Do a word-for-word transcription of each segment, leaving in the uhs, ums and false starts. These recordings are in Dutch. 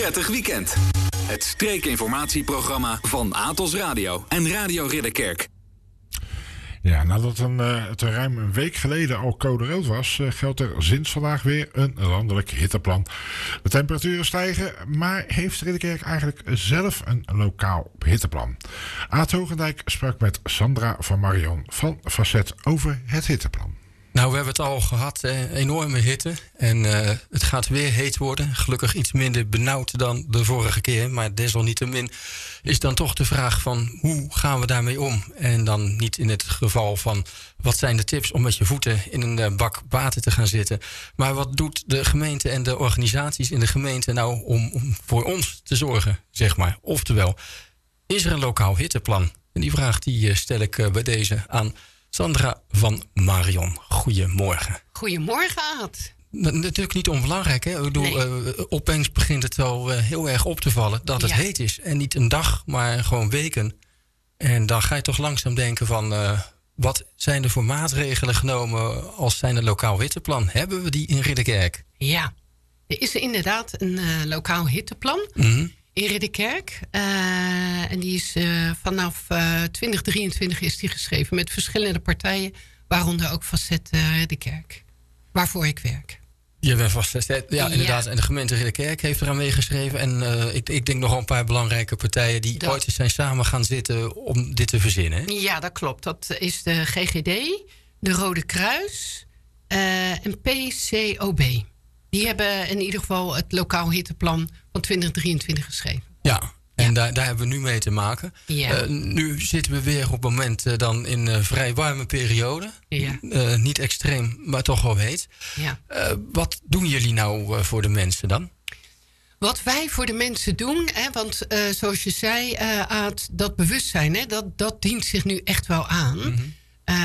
prettig weekend. Het streekinformatieprogramma van Atos Radio en Radio Ridderkerk. Ja, nadat een, uh, het ruim een week geleden al code rood was, uh, geldt er sinds vandaag weer een landelijk hitteplan. De temperaturen stijgen, maar heeft Ridderkerk eigenlijk zelf een lokaal hitteplan? Aad Hogendijk sprak met Sandra van Marion van Facet over het hitteplan. Nou, we hebben het al gehad, eh, enorme hitte. En uh, het gaat weer heet worden. Gelukkig iets minder benauwd dan de vorige keer. Maar desalniettemin is dan toch de vraag van hoe gaan we daarmee om? En dan niet in het geval van wat zijn de tips om met je voeten in een uh, bak water te gaan zitten. Maar wat doet de gemeente en de organisaties in de gemeente nou om, om voor ons te zorgen, zeg maar. Oftewel, is er een lokaal hitteplan? En die vraag die uh, stel ik uh, bij deze aan Sandra van Marion. Goedemorgen. Goedemorgen, Aad. Natuurlijk niet onbelangrijk, hè? Ik bedoel, nee. uh, opeens begint het wel uh, heel erg op te vallen dat het ja. heet is. En niet een dag, maar gewoon weken. En dan ga je toch langzaam denken van Uh, wat zijn er voor maatregelen genomen als zijn een lokaal hitteplan? Hebben we die in Ridderkerk? Ja, er is inderdaad een uh, lokaal hitteplan. Mm-hmm. In Ridderkerk. Uh, en die is uh, vanaf uh, twintig drieëntwintig is die geschreven met verschillende partijen, waaronder ook Facet uh, Ridderkerk, waarvoor ik werk. Je bent Facet, ja, inderdaad. Ja. En de gemeente Ridderkerk heeft eraan meegeschreven. En uh, ik, ik denk nog wel een paar belangrijke partijen die dat ooit eens zijn samen gaan zitten om dit te verzinnen. Ja, dat klopt. Dat is de G G D, de Rode Kruis uh, en P C O B. Die hebben in ieder geval het lokaal hitteplan van twintig drieëntwintig geschreven. Ja, en ja. Daar, daar hebben we nu mee te maken. Ja. Uh, nu zitten we weer op het moment uh, dan in een uh, vrij warme periode. Ja. Uh, niet extreem, maar toch wel heet. Ja. Uh, wat doen jullie nou uh, voor de mensen dan? Wat wij voor de mensen doen, hè, want uh, zoals je zei, uh, Aad, dat bewustzijn, hè, dat, dat dient zich nu echt wel aan. Mm-hmm.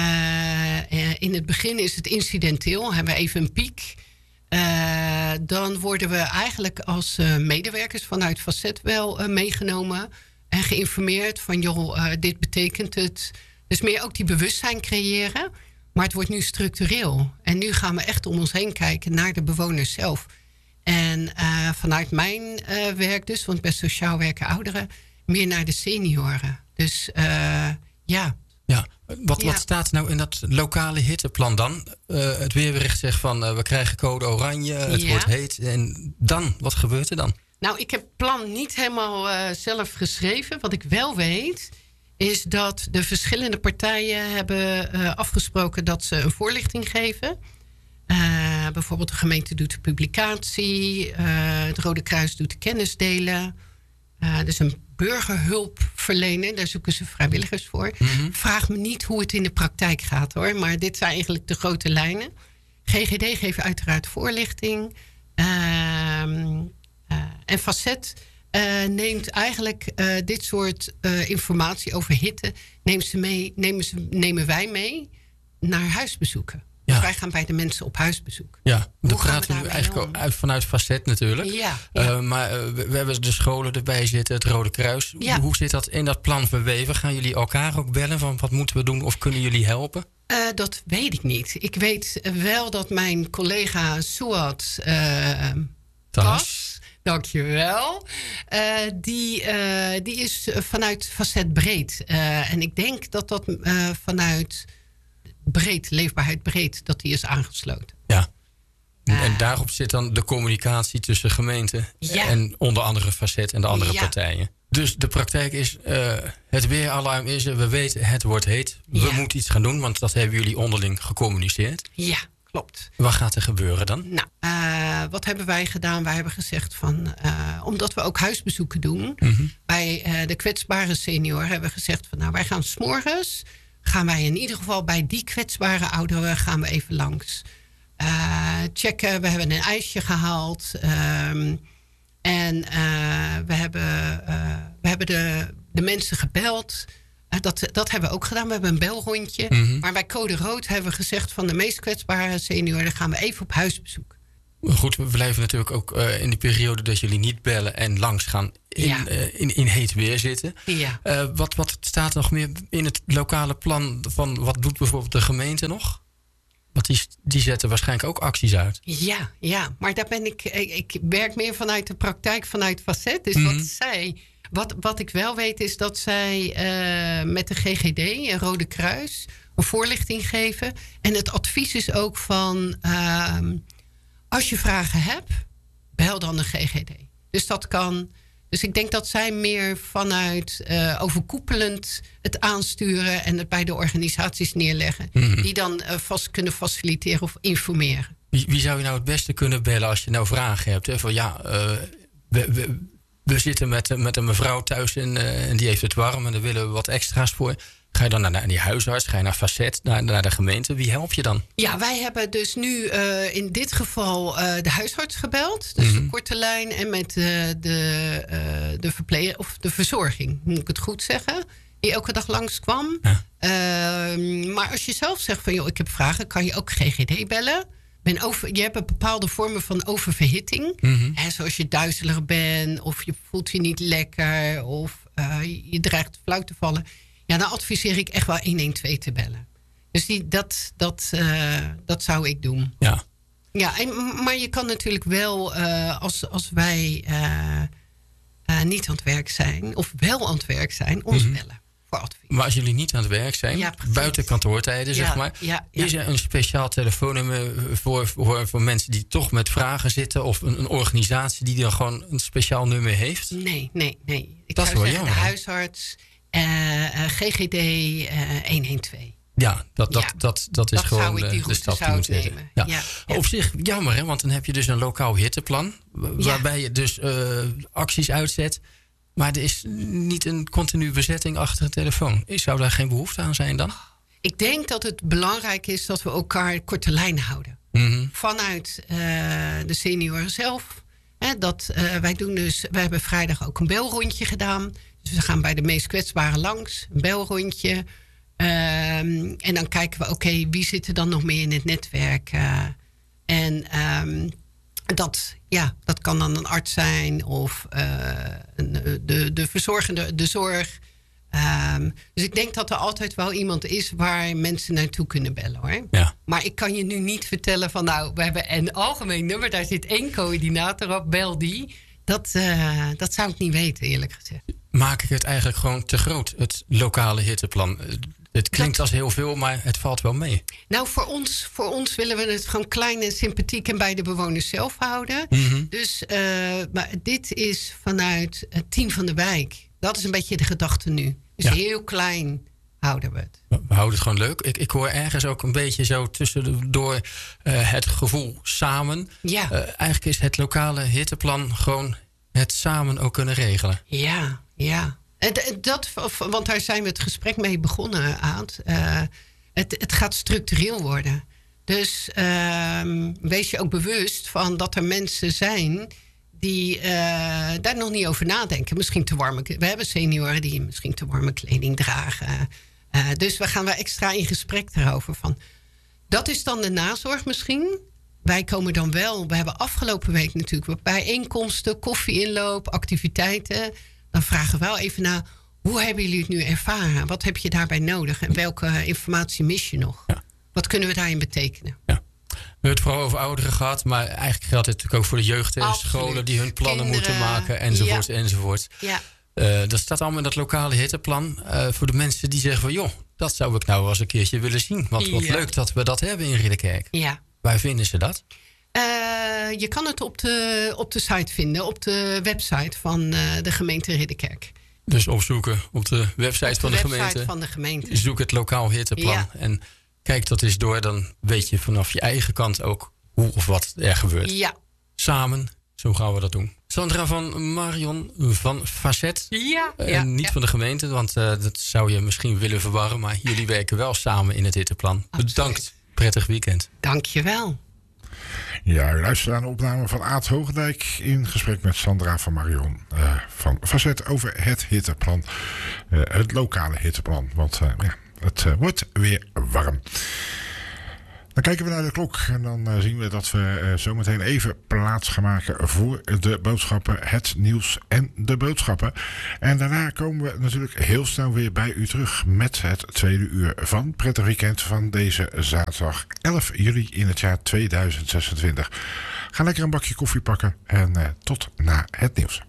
Uh, in het begin is het incidenteel, hebben we even een piek. Uh, dan worden we eigenlijk als uh, medewerkers vanuit Facet wel uh, meegenomen en geïnformeerd van joh, uh, dit betekent het. Dus meer ook die bewustzijn creëren. Maar het wordt nu structureel. En nu gaan we echt om ons heen kijken naar de bewoners zelf. En uh, vanuit mijn uh, werk dus, want ik ben sociaal werken ouderen, meer naar de senioren. Dus uh, ja... Ja, wat, ja. wat staat nou in dat lokale hitteplan dan? Uh, het weerbericht zegt van uh, we krijgen code oranje, het ja. wordt heet. En dan, wat gebeurt er dan? Nou, ik heb het plan niet helemaal uh, zelf geschreven. Wat ik wel weet, is dat de verschillende partijen hebben uh, afgesproken dat ze een voorlichting geven. Uh, bijvoorbeeld de gemeente doet de publicatie, uh, het Rode Kruis doet de kennis delen. Uh, dus een burgerhulp verlenen, daar zoeken ze vrijwilligers voor. Mm-hmm. Vraag me niet hoe het in de praktijk gaat hoor, maar dit zijn eigenlijk de grote lijnen. G G D geeft uiteraard voorlichting. Uh, uh, en Facet uh, neemt eigenlijk uh, dit soort uh, informatie over hitte, neemt ze mee, nemen, ze, nemen wij mee naar huisbezoeken. Ja. Dus wij gaan bij de mensen op huisbezoek. Ja, daar praten we nu eigenlijk om? uit vanuit Facet natuurlijk. Ja, ja. Uh, maar uh, we, we hebben de scholen erbij zitten, het Rode Kruis. Ja. Hoe zit dat in dat plan verweven? Gaan jullie elkaar ook bellen van wat moeten we doen of kunnen jullie helpen? Uh, dat weet ik niet. Ik weet wel dat mijn collega Suat uh, Tas, dankjewel, uh, die, uh, die is vanuit Facet breed. Uh, en ik denk dat dat uh, vanuit breed, leefbaarheid breed, dat die is aangesloten. Ja. Uh, en daarop zit dan de communicatie tussen gemeenten ja. en onder andere Facet en de andere ja. partijen. Dus de praktijk is, uh, het weeralarm is er, we weten het wordt heet. We ja. moeten iets gaan doen, want dat hebben jullie onderling gecommuniceerd. Ja, klopt. Wat gaat er gebeuren dan? Nou, uh, wat hebben wij gedaan? Wij hebben gezegd van, uh, omdat we ook huisbezoeken doen, Mm-hmm. bij uh, de kwetsbare senior hebben we gezegd van, nou, wij gaan 's morgens, gaan wij in ieder geval bij die kwetsbare ouderen gaan we even langs. Uh, checken, we hebben een ijsje gehaald. Um, en uh, we hebben, uh, we hebben de, de mensen gebeld. Uh, dat, dat hebben we ook gedaan. We hebben een belrondje. Mm-hmm. Maar bij Code Rood hebben we gezegd van de meest kwetsbare senioren gaan we even op huisbezoek. Goed, we blijven natuurlijk ook uh, in die periode dat jullie niet bellen en langs gaan in, Ja. uh, in, in heet weer zitten. Ja. Uh, wat, wat staat nog meer in het lokale plan van wat doet bijvoorbeeld de gemeente nog? Want die, die zetten waarschijnlijk ook acties uit. Ja, ja, maar daar ben ik, ik... Ik werk meer vanuit de praktijk, vanuit Facet. Dus Mm-hmm. wat zij... Wat, wat ik wel weet is dat zij uh, met de G G D en Rode Kruis... een voorlichting geven. En het advies is ook van... Uh, als je vragen hebt, bel dan de G G D. Dus dat kan... Dus ik denk dat zij meer vanuit uh, overkoepelend het aansturen... en het bij de organisaties neerleggen. Mm-hmm. Die dan uh, vast kunnen faciliteren of informeren. Wie, wie zou je nou het beste kunnen bellen als je nou vragen hebt? Hè? Van ja, uh, we, we, we zitten met, met een mevrouw thuis en, uh, en die heeft het warm... en daar willen we wat extra's voor. Ga je dan naar, naar die huisarts, ga je naar Facet, naar, naar de gemeente? Wie help je dan? Ja, wij hebben dus nu uh, in dit geval uh, de huisarts gebeld. Dus mm-hmm. de korte lijn en met uh, de, uh, de, verpleeg- of de verzorging, moet ik het goed zeggen. Die elke dag langskwam. Ja. Uh, maar als je zelf zegt van joh, ik heb vragen, kan je ook G G D bellen. Ben over, je hebt bepaalde vormen van oververhitting. Mm-hmm. Hè, zoals je duizelig bent of je voelt je niet lekker of uh, je dreigt flauw te vallen. Ja, dan adviseer ik echt wel honderdtwaalf te bellen. Dus die, dat, dat, uh, dat zou ik doen. Ja. Ja, en, maar je kan natuurlijk wel, uh, als, als wij uh, uh, niet aan het werk zijn... of wel aan het werk zijn, ons mm-hmm. bellen voor advies. Maar als jullie niet aan het werk zijn, ja, buiten kantoortijden, ja, zeg maar... Ja, ja. Is er een speciaal telefoonnummer voor, voor, voor mensen die toch met vragen zitten... of een, een organisatie die dan gewoon een speciaal nummer heeft? Nee, nee, nee. Ik dat zou is wel zeggen, jammer. De huisarts... Uh, uh, G G D uh, honderdtwaalf. Ja, dat, dat, ja. dat, dat is dat gewoon de, de stap die moet zetten. Ja. Ja. Ja. Op zich jammer, hè? Want dan heb je dus een lokaal hitteplan... waarbij ja. je dus uh, acties uitzet... maar er is niet een continue bezetting achter de telefoon. Zou daar geen behoefte aan zijn dan? Ik denk dat het belangrijk is dat we elkaar korte lijn houden. Mm-hmm. Vanuit uh, de senioren zelf. Hè, dat, uh, wij doen dus, wij hebben vrijdag ook een belrondje gedaan... Dus we gaan bij de meest kwetsbaren langs, een belrondje. Um, en dan kijken we, oké, okay, wie zit er dan nog meer in het netwerk? Uh, en um, dat, ja, dat kan dan een arts zijn of uh, een, de, de verzorgende, de zorg. Um, dus ik denk dat er altijd wel iemand is waar mensen naartoe kunnen bellen, hoor. Ja. Maar ik kan je nu niet vertellen van, nou, we hebben een algemeen nummer. Daar zit één coördinator op, bel die. Dat, uh, dat zou ik niet weten, eerlijk gezegd. Maak ik het eigenlijk gewoon te groot, het lokale hitteplan? Het klinkt dat, als heel veel, maar het valt wel mee. Nou, voor ons, voor ons willen we het gewoon klein en sympathiek... en bij de bewoners zelf houden. Mm-hmm. Dus uh, maar dit is vanuit het team van de wijk. Dat is een beetje de gedachte nu. Dus ja. heel klein houden we het. We houden het gewoon leuk. Ik, ik hoor ergens ook een beetje zo tussendoor uh, het gevoel samen. Ja. Uh, eigenlijk is het lokale hitteplan gewoon het samen ook kunnen regelen. Ja, ja. Dat, want daar zijn we het gesprek mee begonnen, Aad. Uh, het, het gaat structureel worden. Dus uh, wees je ook bewust van dat er mensen zijn... die uh, daar nog niet over nadenken. Misschien te warme... We hebben senioren die misschien te warme kleding dragen. Uh, dus we gaan wel extra in gesprek daarover. Van. Dat is dan de nazorg misschien. Wij komen dan wel... We hebben afgelopen week natuurlijk bijeenkomsten... koffieinloop, activiteiten... Dan vragen we wel even naar, hoe hebben jullie het nu ervaren? Wat heb je daarbij nodig? En welke informatie mis je nog? Ja. Wat kunnen we daarin betekenen? Ja. We hebben het vooral over ouderen gehad, maar eigenlijk geldt het natuurlijk ook voor de jeugd. En scholen die hun plannen Kinderen, moeten maken, enzovoort, ja. enzovoort. Ja. Uh, dat staat allemaal in dat lokale hitteplan. Uh, voor de mensen die zeggen van, joh, dat zou ik nou wel eens een keertje willen zien. Want wat ja. leuk dat we dat hebben in Ridderkerk. Ja. Waar vinden ze dat? Uh, je kan het op de, op de site vinden, op de website van uh, de gemeente Ridderkerk. Dus opzoeken op de website, op de van, de website gemeente. van de gemeente. Zoek het lokaal hitteplan ja. en kijk dat eens door. Dan weet je vanaf je eigen kant ook hoe of wat er gebeurt. Ja. Samen, zo gaan we dat doen. Sandra van Marion van Facet. Ja. Uh, ja niet ja. van de gemeente, want uh, dat zou je misschien willen verwarren. Maar jullie werken wel samen in het hitteplan. Absoluut. Bedankt. Prettig weekend. Dank je wel. Ja, u luistert aan de opname van Aad Hogendijk in gesprek met Sandra van Marion uh, van Facet over het hitteplan. Uh, het lokale hitteplan, want uh, ja, het uh, wordt weer warm. Dan kijken we naar de klok en dan uh, zien we dat we uh, zometeen even plaats gaan maken voor de boodschappen, het nieuws en de boodschappen. En daarna komen we natuurlijk heel snel weer bij u terug met het tweede uur van Prettig Weekend van deze zaterdag elf juli in het jaar tweeduizend zesentwintig. Ga lekker een bakje koffie pakken en uh, tot na het nieuws.